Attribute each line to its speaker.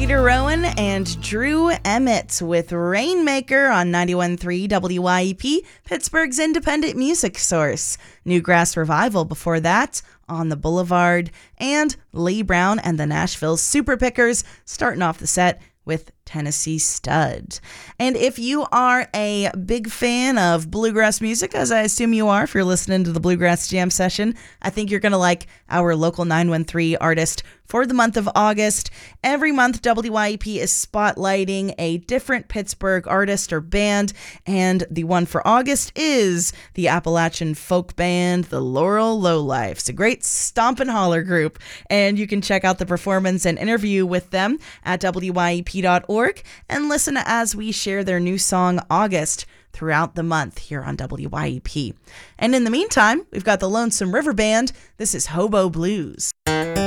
Speaker 1: Peter Rowan and Drew Emmett with Rainmaker on 91.3 WYEP, Pittsburgh's independent music source. Newgrass Revival before that, On the Boulevard, and Lee Brown and the Nashville Super Pickers starting off the set with Tennessee Stud. And if you are a big fan of bluegrass music, as I assume you are if you're listening to the Bluegrass Jam session, I think you're going to like our local 913 artist for the month of August. Every month, WYEP is spotlighting a different Pittsburgh artist or band, and the one for August is the Appalachian folk band, the Laurel Lowlifes, a great stomp and holler group, and you can check out the performance and interview with them at WYEP.org and listen as we share their new song, August, throughout the month here on WYEP. And in the meantime, we've got the Lonesome River Band. This is Hobo Blues.